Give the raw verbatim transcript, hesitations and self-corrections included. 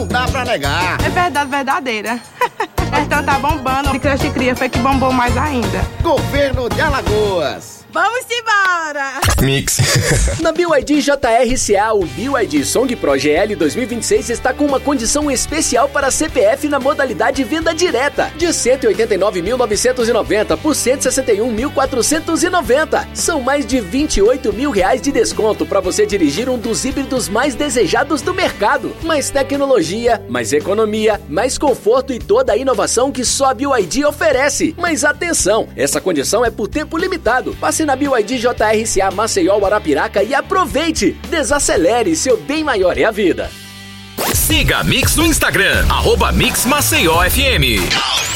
dá pra negar. É verdade verdadeira. Então tá bombando. De creche cria foi que bombou mais ainda. Governo de Alagoas. Vamos embora! Mix. Na B Y D J R C A, o B Y D Song Pro G L dois mil e vinte e seis está com uma condição especial para C P F na modalidade venda direta, de cento e oitenta e nove mil novecentos e noventa por cento e sessenta e um mil quatrocentos e noventa. São mais de vinte e oito mil reais de desconto para você dirigir um dos híbridos mais desejados do mercado. Mais tecnologia, mais economia, mais conforto e toda a inovação que só a B Y D oferece. Mas atenção, essa condição é por tempo limitado. Passe na B Y D J R C A Maceió, Arapiraca e aproveite! Desacelere, seu bem maior é a vida. Siga a Mix no Instagram, arroba Mix Maceió F M.